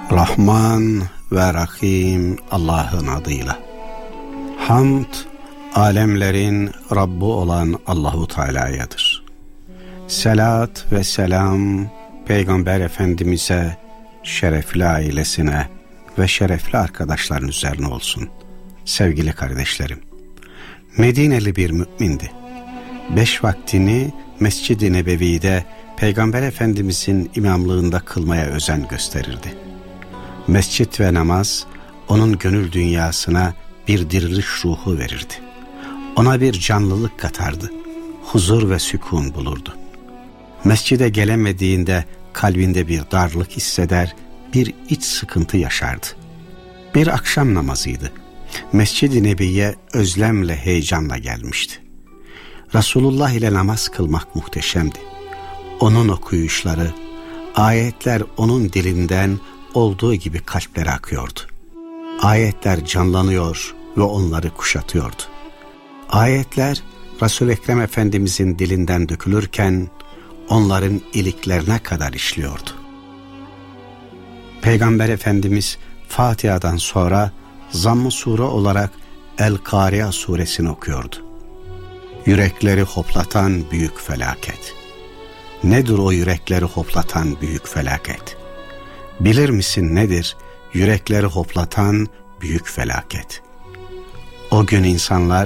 Rahman ve Rahim Allah'ın adıyla. Hamd, alemlerin Rabbi olan Allahu Teala'yadır. Selat ve selam Peygamber Efendimiz'e, şerefli ailesine ve şerefli arkadaşların üzerine olsun. Sevgili kardeşlerim, Medineli bir mümindi. 5 vaktini Mescid-i Nebevi'de Peygamber Efendimiz'in imamlığında kılmaya özen gösterirdi. Mescit ve namaz onun gönül dünyasına bir diriliş ruhu verirdi. Ona bir canlılık katardı. Huzur ve sükun bulurdu. Mescide gelemediğinde kalbinde bir darlık hisseder, bir iç sıkıntı yaşardı. Bir akşam namazıydı. Mescid-i Nebi'ye özlemle, heyecanla gelmişti. Resulullah ile namaz kılmak muhteşemdi. Onun okuyuşları, ayetler onun dilinden olduğu gibi kalplere akıyordu. Ayetler canlanıyor ve onları kuşatıyordu. Ayetler Resul-i Ekrem Efendimizin dilinden dökülürken onların iliklerine kadar işliyordu. Peygamber Efendimiz Fatiha'dan sonra zamm-ı sure olarak El-Kari'a suresini okuyordu. Yürekleri hoplatan büyük felaket. Nedir o yürekleri hoplatan büyük felaket? Bilir misin nedir yürekleri hoplatan büyük felaket? O gün insanlar